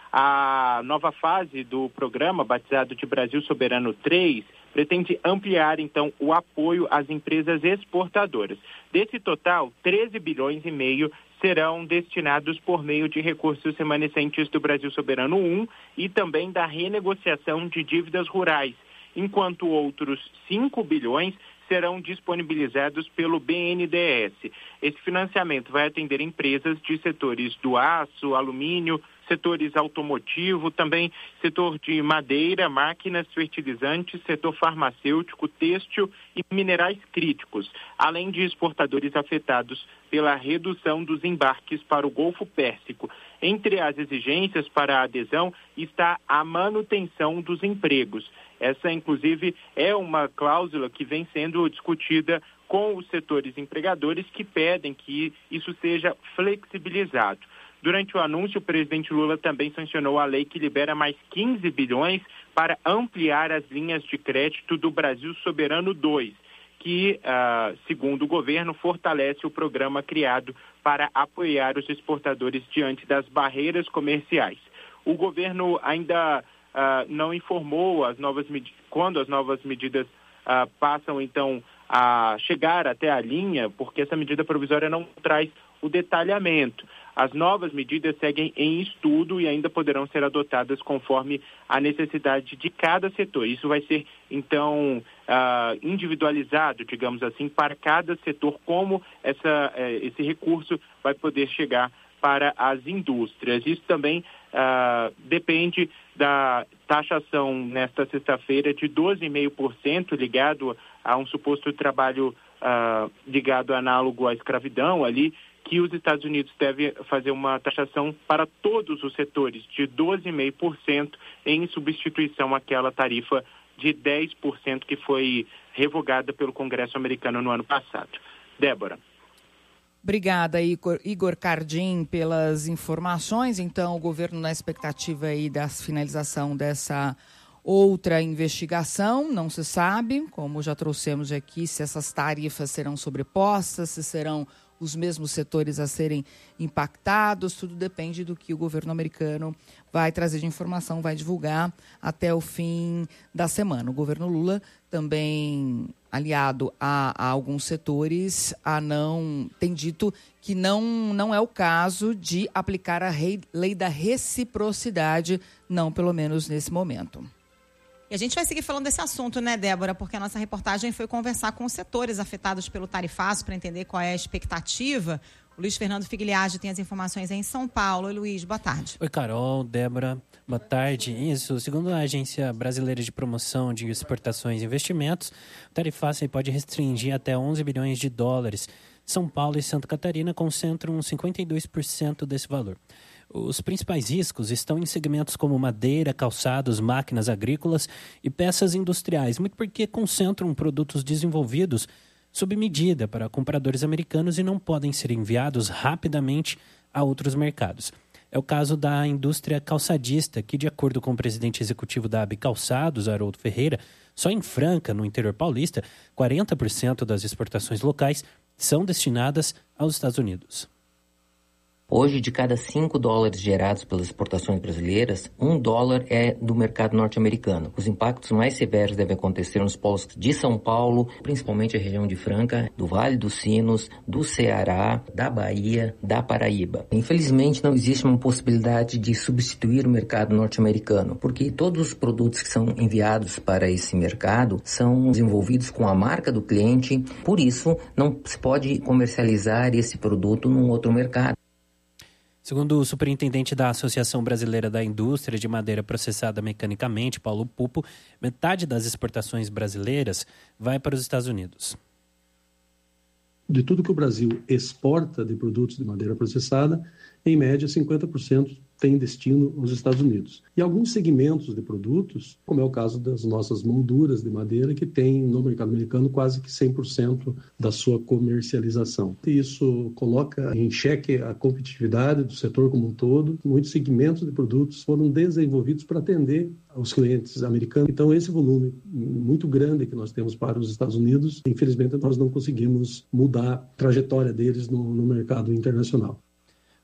A nova fase do programa, batizado de Brasil Soberano 3, pretende ampliar, então, o apoio às empresas exportadoras. Desse total, 13 bilhões e meio serão destinados por meio de recursos remanescentes do Brasil Soberano 1 e também da renegociação de dívidas rurais, enquanto outros 5 bilhões serão disponibilizados pelo BNDES. Esse financiamento vai atender empresas de setores do aço, alumínio, setores automotivo, também setor de madeira, máquinas, fertilizantes, setor farmacêutico, têxtil e minerais críticos, além de exportadores afetados pela redução dos embarques para o Golfo Pérsico. Entre as exigências para a adesão está a manutenção dos empregos. Essa, inclusive, é uma cláusula que vem sendo discutida com os setores empregadores que pedem que isso seja flexibilizado. Durante o anúncio, o presidente Lula também sancionou a lei que libera mais 15 bilhões para ampliar as linhas de crédito do Brasil Soberano 2, que, segundo o governo, fortalece o programa criado para apoiar os exportadores diante das barreiras comerciais. O governo ainda não informou quando as novas medidas passam, então, a chegar até a linha, porque essa medida provisória não traz o detalhamento. As novas medidas seguem em estudo e ainda poderão ser adotadas conforme a necessidade de cada setor. Isso vai ser, então, individualizado, digamos assim, para cada setor, como esse recurso vai poder chegar para as indústrias. Isso também depende da taxação nesta sexta-feira de 12,5% ligado a um suposto trabalho ligado análogo à escravidão ali, que os Estados Unidos devem fazer uma taxação para todos os setores de 12,5% em substituição àquela tarifa de 10% que foi revogada pelo Congresso americano no ano passado. Débora. Obrigada, Igor Cardim, pelas informações. Então, o governo na expectativa aí da finalização dessa outra investigação, não se sabe, como já trouxemos aqui, se essas tarifas serão sobrepostas, se serão os mesmos setores a serem impactados, tudo depende do que o governo americano vai trazer de informação, vai divulgar até o fim da semana. O governo Lula também, aliado a alguns setores, tem dito que não é o caso de aplicar a lei da reciprocidade, não pelo menos nesse momento. E a gente vai seguir falando desse assunto, né, Débora? Porque a nossa reportagem foi conversar com os setores afetados pelo tarifaço para entender qual é a expectativa. O Luiz Fernando Figliardi tem as informações em São Paulo. Oi, Luiz, boa tarde. Oi, Carol, Débora, boa tarde. Isso, segundo a Agência Brasileira de Promoção de Exportações e Investimentos, o tarifaço pode restringir até 11 bilhões de dólares. São Paulo e Santa Catarina concentram 52% desse valor. Os principais riscos estão em segmentos como madeira, calçados, máquinas agrícolas e peças industriais, muito porque concentram produtos desenvolvidos sob medida para compradores americanos e não podem ser enviados rapidamente a outros mercados. É o caso da indústria calçadista, que, de acordo com o presidente executivo da AB Calçados, Haroldo Ferreira, só em Franca, no interior paulista, 40% das exportações locais são destinadas aos Estados Unidos. Hoje, de cada 5 dólares gerados pelas exportações brasileiras, 1 dólar é do mercado norte-americano. Os impactos mais severos devem acontecer nos polos de São Paulo, principalmente a região de Franca, do Vale dos Sinos, do Ceará, da Bahia, da Paraíba. Infelizmente, não existe uma possibilidade de substituir o mercado norte-americano, porque todos os produtos que são enviados para esse mercado são desenvolvidos com a marca do cliente, por isso não se pode comercializar esse produto num outro mercado. Segundo o superintendente da Associação Brasileira da Indústria de Madeira Processada Mecanicamente, Paulo Pupo, metade das exportações brasileiras vai para os Estados Unidos. De tudo que o Brasil exporta de produtos de madeira processada, em média 50% tem destino aos Estados Unidos. E alguns segmentos de produtos, como é o caso das nossas molduras de madeira, que tem no mercado americano quase que 100% da sua comercialização. E isso coloca em xeque a competitividade do setor como um todo. Muitos segmentos de produtos foram desenvolvidos para atender aos clientes americanos. Então, esse volume muito grande que nós temos para os Estados Unidos, infelizmente, nós não conseguimos mudar a trajetória deles no mercado internacional.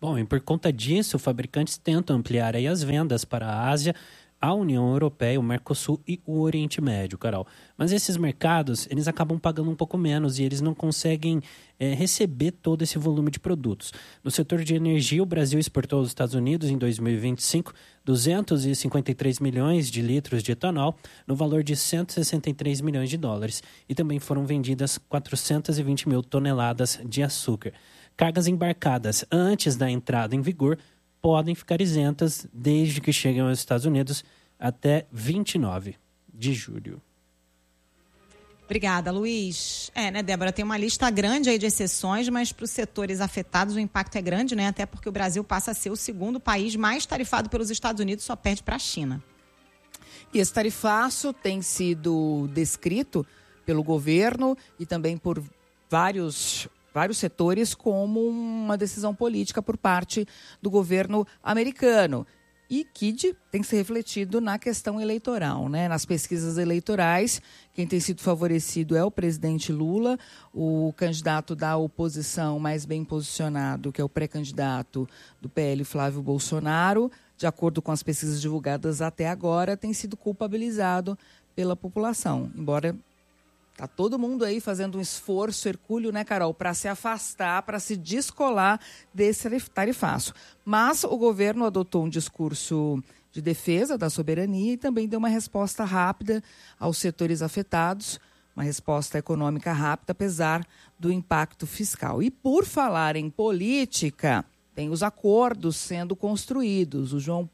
Bom, e por conta disso, fabricantes tentam ampliar aí as vendas para a Ásia, a União Europeia, o Mercosul e o Oriente Médio, Carol. Mas esses mercados, eles acabam pagando um pouco menos e eles não conseguem receber todo esse volume de produtos. No setor de energia, o Brasil exportou aos Estados Unidos, em 2025, 253 milhões de litros de etanol, no valor de 163 milhões de dólares. E também foram vendidas 420 mil toneladas de açúcar. Cargas embarcadas antes da entrada em vigor podem ficar isentas desde que cheguem aos Estados Unidos até 29 de julho. Obrigada, Luiz. Débora, tem uma lista grande aí de exceções, mas para os setores afetados o impacto é grande, né? Até porque o Brasil passa a ser o segundo país mais tarifado pelos Estados Unidos, só perde para a China. E esse tarifaço tem sido descrito pelo governo e também por vários setores como uma decisão política por parte do governo americano. E que tem se refletido na questão eleitoral, né? Nas pesquisas eleitorais, quem tem sido favorecido é o presidente Lula, o candidato da oposição mais bem posicionado, que é o pré-candidato do PL, Flávio Bolsonaro, de acordo com as pesquisas divulgadas até agora, tem sido culpabilizado pela população, embora tá todo mundo aí fazendo um esforço hercúleo, né, Carol, para se afastar, para se descolar desse tarifaço. Mas o governo adotou um discurso de defesa da soberania e também deu uma resposta rápida aos setores afetados, uma resposta econômica rápida, apesar do impacto fiscal. E por falar em política, tem os acordos sendo construídos. O João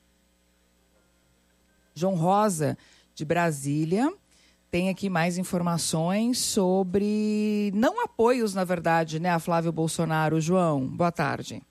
Rosa, de Brasília, tem aqui mais informações sobre não apoios, na verdade, né, a Flávio Bolsonaro. João, boa tarde.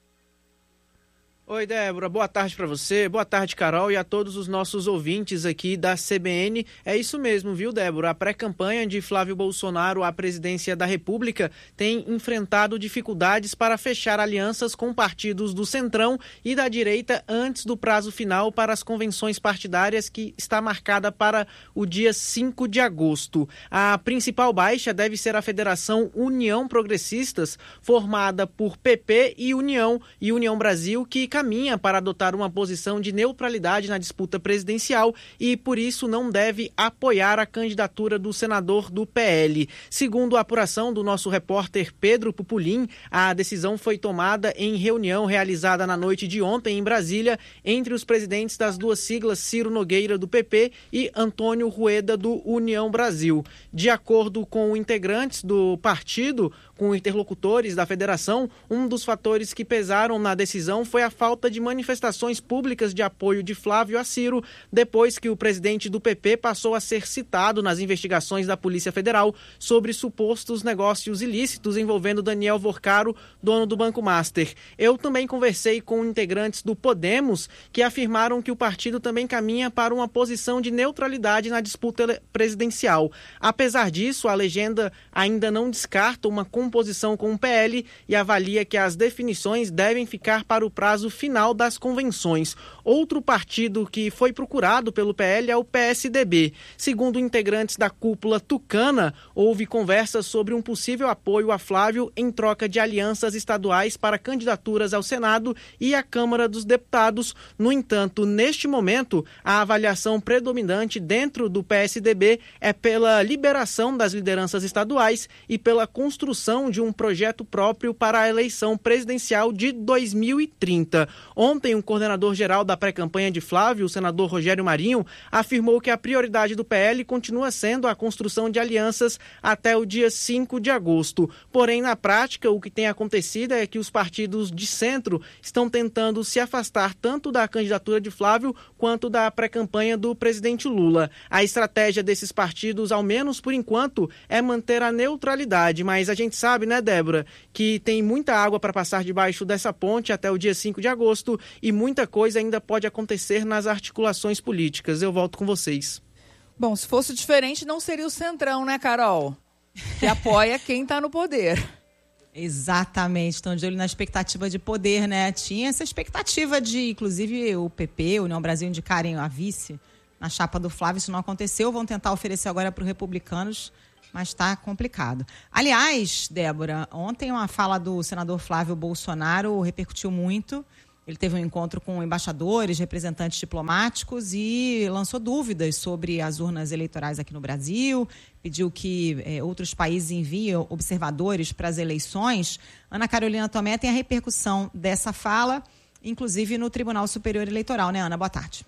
Oi, Débora, boa tarde para você, boa tarde, Carol, e a todos os nossos ouvintes aqui da CBN. É isso mesmo, viu, Débora? A pré-campanha de Flávio Bolsonaro à presidência da República tem enfrentado dificuldades para fechar alianças com partidos do Centrão e da direita antes do prazo final para as convenções partidárias, que está marcada para o dia 5 de agosto. A principal baixa deve ser a Federação União Progressistas, formada por PP e União Brasil, que caminha para adotar uma posição de neutralidade na disputa presidencial e, por isso, não deve apoiar a candidatura do senador do PL. Segundo a apuração do nosso repórter Pedro Pupulim, a decisão foi tomada em reunião realizada na noite de ontem em Brasília entre os presidentes das duas siglas, Ciro Nogueira, do PP, e Antônio Rueda, do União Brasil. De acordo com integrantes do partido, com interlocutores da federação, um dos fatores que pesaram na decisão foi a falta de manifestações públicas de apoio de Flávio a Ciro, depois que o presidente do PP passou a ser citado nas investigações da Polícia Federal sobre supostos negócios ilícitos envolvendo Daniel Vorcaro, dono do Banco Master. Eu também conversei com integrantes do Podemos, que afirmaram que o partido também caminha para uma posição de neutralidade na disputa presidencial. Apesar disso, a legenda ainda não descarta uma composição com o PL e avalia que as definições devem ficar para o prazo final das convenções. Outro partido que foi procurado pelo PL é o PSDB. Segundo integrantes da cúpula tucana, houve conversas sobre um possível apoio a Flávio em troca de alianças estaduais para candidaturas ao Senado e à Câmara dos Deputados. No entanto, neste momento, a avaliação predominante dentro do PSDB é pela liberação das lideranças estaduais e pela construção de um projeto próprio para a eleição presidencial de 2030. Ontem, o coordenador-geral da pré-campanha de Flávio, o senador Rogério Marinho, afirmou que a prioridade do PL continua sendo a construção de alianças até o dia 5 de agosto. Porém, na prática, o que tem acontecido é que os partidos de centro estão tentando se afastar tanto da candidatura de Flávio quanto da pré-campanha do presidente Lula. A estratégia desses partidos, ao menos por enquanto, é manter a neutralidade, mas a gente sabe, né, Débora, que tem muita água para passar debaixo dessa ponte até o dia 5 de agosto e muita coisa ainda pode acontecer nas articulações políticas. Eu volto com vocês. Bom, se fosse diferente, não seria o Centrão, né, Carol? Que apoia quem está no poder. Exatamente, estão de olho na expectativa de poder, né? Tinha essa expectativa de, inclusive, o PP, o União Brasil, indicarem a vice na chapa do Flávio. Isso não aconteceu, vão tentar oferecer agora para os republicanos mas está complicado. Aliás, Débora, ontem uma fala do senador Flávio Bolsonaro repercutiu muito. Ele teve um encontro com embaixadores, representantes diplomáticos e lançou dúvidas sobre as urnas eleitorais aqui no Brasil, pediu que outros países enviem observadores para as eleições. Ana Carolina Tomé tem a repercussão dessa fala, inclusive no Tribunal Superior Eleitoral, né, Ana? Boa tarde.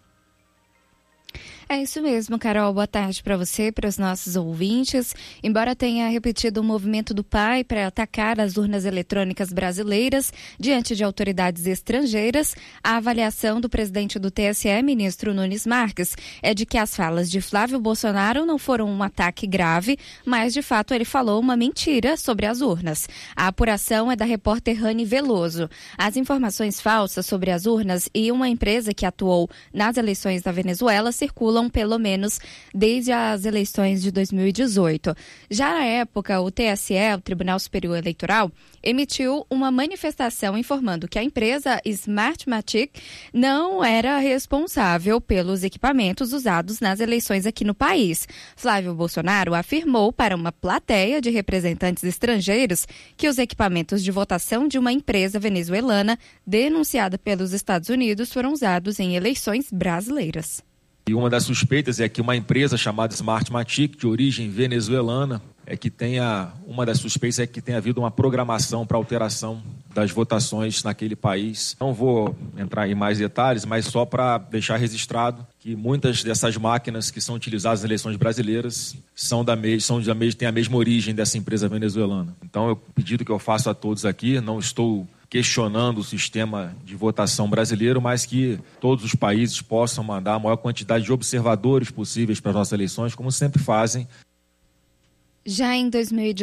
É isso mesmo, Carol. Boa tarde para você e para os nossos ouvintes. Embora tenha repetido o movimento do PAI para atacar as urnas eletrônicas brasileiras diante de autoridades estrangeiras, a avaliação do presidente do TSE, ministro Nunes Marques, é de que as falas de Flávio Bolsonaro não foram um ataque grave, mas de fato ele falou uma mentira sobre as urnas. A apuração é da repórter Rani Veloso. As informações falsas sobre as urnas e uma empresa que atuou nas eleições da Venezuela circulam pelo menos desde as eleições de 2018. Já na época, o TSE, o Tribunal Superior Eleitoral, emitiu uma manifestação informando que a empresa Smartmatic não era responsável pelos equipamentos usados nas eleições aqui no país. Flávio Bolsonaro afirmou para uma plateia de representantes estrangeiros que os equipamentos de votação de uma empresa venezuelana denunciada pelos Estados Unidos foram usados em eleições brasileiras. E uma das suspeitas é que uma empresa chamada Smartmatic, de origem venezuelana, uma das suspeitas é que tenha havido uma programação para alteração das votações naquele país. Não vou entrar em mais detalhes, mas só para deixar registrado que muitas dessas máquinas que são utilizadas nas eleições brasileiras têm a mesma origem dessa empresa venezuelana. Então, o pedido que eu faço a todos aqui, não estou questionando o sistema de votação brasileiro, mas que todos os países possam mandar a maior quantidade de observadores possíveis para as nossas eleições, como sempre fazem. Já em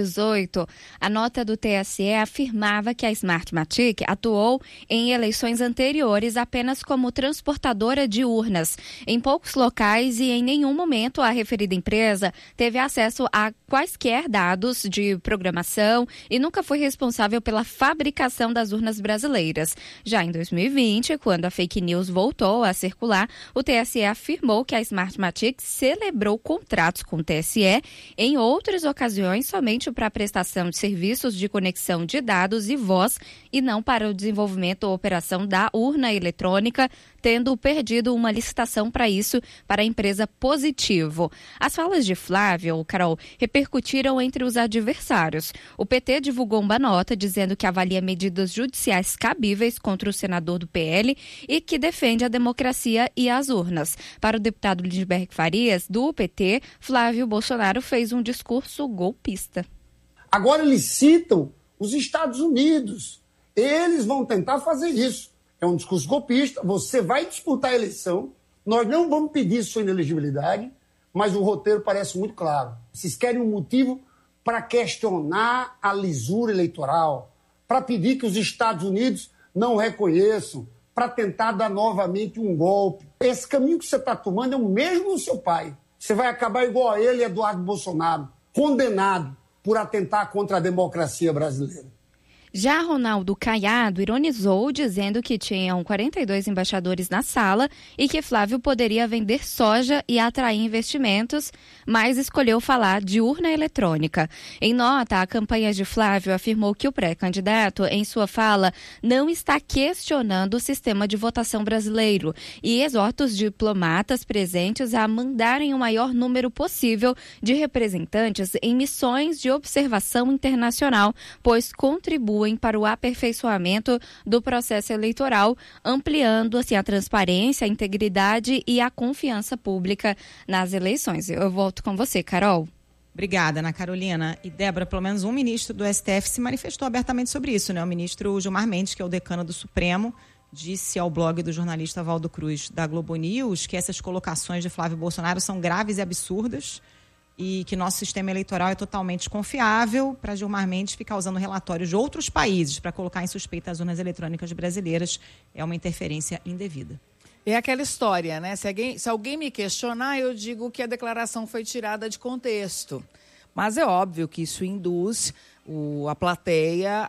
2018, a nota do TSE afirmava que a Smartmatic atuou em eleições anteriores apenas como transportadora de urnas em poucos locais e em nenhum momento a referida empresa teve acesso a quaisquer dados de programação e nunca foi responsável pela fabricação das urnas brasileiras. Já em 2020, quando a fake news voltou a circular, o TSE afirmou que a Smartmatic celebrou contratos com o TSE em outras ocasiões somente para a prestação de serviços de conexão de dados e voz e não para o desenvolvimento ou operação da urna eletrônica, tendo perdido uma licitação para isso para a empresa Positivo. As falas de Flávio, Carol, repercutiram entre os adversários. O PT divulgou uma nota dizendo que avalia medidas judiciais cabíveis contra o senador do PL e que defende a democracia e as urnas. Para o deputado Lindbergh Farias, do PT, Flávio Bolsonaro fez um discurso golpista. Agora eles citam os Estados Unidos. Eles vão tentar fazer isso. É um discurso golpista, você vai disputar a eleição, nós não vamos pedir sua inelegibilidade, mas o roteiro parece muito claro. Vocês querem um motivo para questionar a lisura eleitoral, para pedir que os Estados Unidos não reconheçam, para tentar dar novamente um golpe. Esse caminho que você está tomando é o mesmo do seu pai. Você vai acabar igual a ele, Eduardo Bolsonaro, condenado por atentar contra a democracia brasileira. Já Ronaldo Caiado ironizou, dizendo que tinham 42 embaixadores na sala e que Flávio poderia vender soja e atrair investimentos, mas escolheu falar de urna eletrônica. Em nota, a campanha de Flávio afirmou que o pré-candidato, em sua fala, não está questionando o sistema de votação brasileiro e exorta os diplomatas presentes a mandarem o maior número possível de representantes em missões de observação internacional, pois contribuem para o aperfeiçoamento do processo eleitoral, ampliando assim a transparência, a integridade e a confiança pública nas eleições. Eu volto com você, Carol. Obrigada, Ana Carolina. E, Débora, pelo menos um ministro do STF se manifestou abertamente sobre isso, né? O ministro Gilmar Mendes, que é o decano do Supremo, disse ao blog do jornalista Valdo Cruz, da Globo News, que essas colocações de Flávio Bolsonaro são graves e absurdas e que nosso sistema eleitoral é totalmente confiável. Para Gilmar Mendes, ficar usando relatórios de outros países para colocar em suspeita as urnas eletrônicas brasileiras é uma interferência indevida. É aquela história, né? Se alguém me questionar, eu digo que a declaração foi tirada de contexto. Mas é óbvio que isso induz a plateia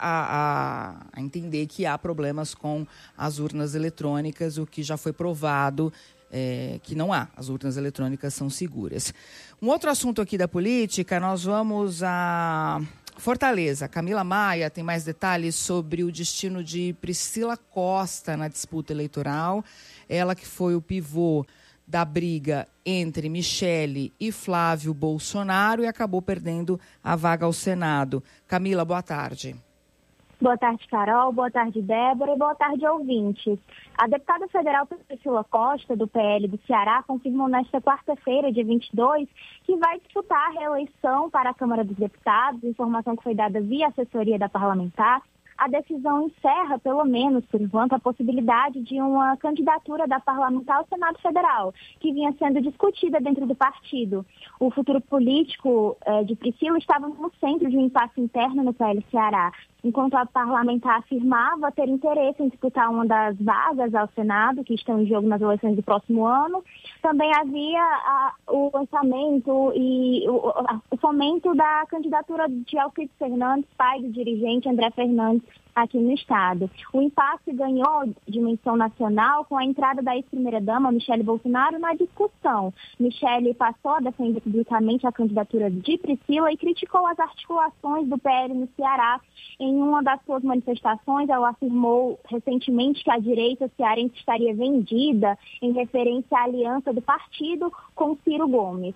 a entender que há problemas com as urnas eletrônicas, o que já foi provado que não há. As urnas eletrônicas são seguras. Um outro assunto aqui da política, nós vamos a Fortaleza. Camila Maia tem mais detalhes sobre o destino de Priscila Costa na disputa eleitoral. Ela que foi o pivô da briga entre Michele e Flávio Bolsonaro e acabou perdendo a vaga ao Senado. Camila, boa tarde. Boa tarde, Carol. Boa tarde, Débora. E boa tarde, ouvintes. A deputada federal Priscila Costa, do PL do Ceará, confirmou nesta quarta-feira, dia 22, que vai disputar a reeleição para a Câmara dos Deputados, informação que foi dada via assessoria da parlamentar. A decisão encerra, pelo menos por enquanto, a possibilidade de uma candidatura da parlamentar ao Senado Federal, que vinha sendo discutida dentro do partido. O futuro político de Priscila estava no centro de um impasse interno no PL Ceará. Enquanto a parlamentar afirmava ter interesse em disputar uma das vagas ao Senado, que estão em jogo nas eleições do próximo ano, também havia o lançamento e o fomento da candidatura de Alcides Fernandes, pai do dirigente André Fernandes, aqui no estado. O impasse ganhou dimensão nacional com a entrada da ex-primeira-dama, Michele Bolsonaro, na discussão. Michele passou a defender publicamente a candidatura de Priscila e criticou as articulações do PL no Ceará. Em uma das suas manifestações, ela afirmou recentemente que a direita cearense estaria vendida em referência à aliança do partido com Ciro Gomes.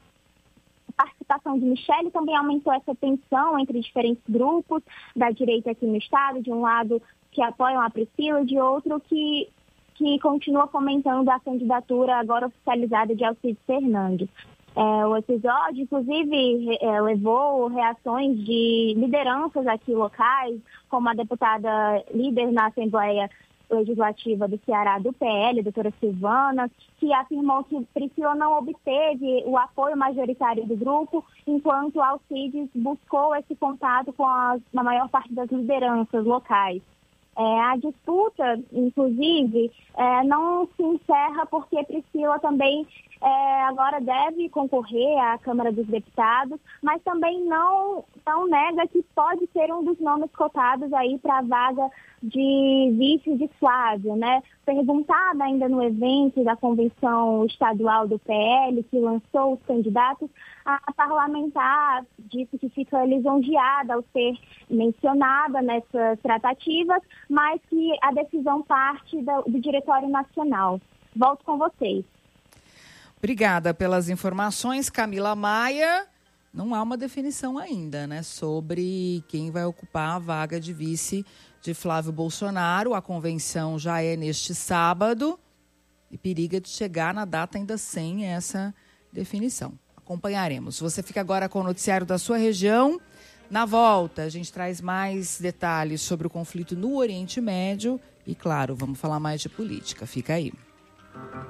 A participação de Michele também aumentou essa tensão entre diferentes grupos da direita aqui no estado, de um lado que apoiam a Priscila, de outro que continua fomentando a candidatura agora oficializada de Alcides Fernandes. O episódio, inclusive, levou reações de lideranças aqui locais, como a deputada líder na Assembleia Legislativa do Ceará do PL, a doutora Silvana, que afirmou que Priscila não obteve o apoio majoritário do grupo, enquanto Alcides buscou esse contato com a maior parte das lideranças locais. A disputa, inclusive, não se encerra porque Priscila também agora deve concorrer à Câmara dos Deputados, mas também não nega que pode ser um dos nomes cotados aí para a vaga de vice de Flávio, né? Perguntada ainda no evento da Convenção Estadual do PL, que lançou os candidatos, a parlamentar disse que fica lisonjeada ao ser mencionada nessas tratativas, mas que a decisão parte do Diretório Nacional. Volto com vocês. Obrigada pelas informações, Camila Maia. Não há uma definição ainda, né, sobre quem vai ocupar a vaga de vice de Flávio Bolsonaro. A convenção já é neste sábado e periga de chegar na data ainda sem essa definição. Acompanharemos. Você fica agora com o noticiário da sua região. Na volta, a gente traz mais detalhes sobre o conflito no Oriente Médio e, claro, vamos falar mais de política. Fica aí.